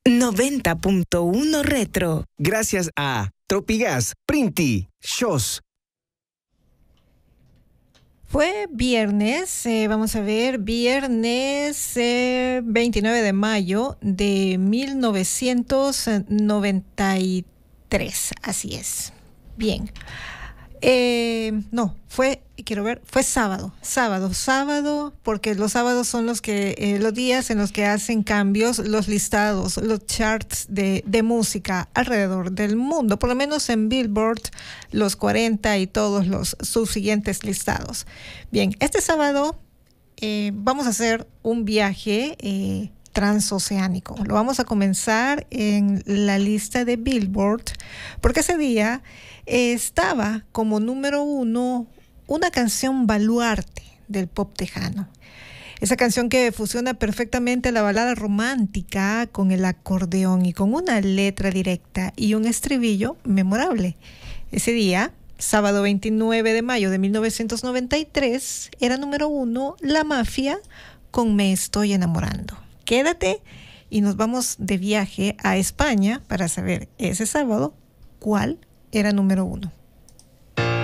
90.1 Retro. Gracias a Tropigas, Printi, Shows. Fue viernes, vamos a ver, viernes 29 de mayo de 1993, así es. Bien. No, fue sábado, porque los sábados son los días en los que hacen cambios los listados, los charts de música alrededor del mundo, por lo menos en Billboard, los 40 y todos los subsiguientes listados. Bien, este sábado vamos a hacer un viaje transoceánico. Lo vamos a comenzar en la lista de Billboard, porque ese día estaba como número 1 una canción baluarte del pop tejano. Esa canción que fusiona perfectamente la balada romántica con el acordeón y con una letra directa y un estribillo memorable. Ese día, sábado 29 de mayo de 1993, era número 1 La Mafia con Me Estoy Enamorando. Quédate y nos vamos de viaje a España para saber ese sábado cuál era número 1.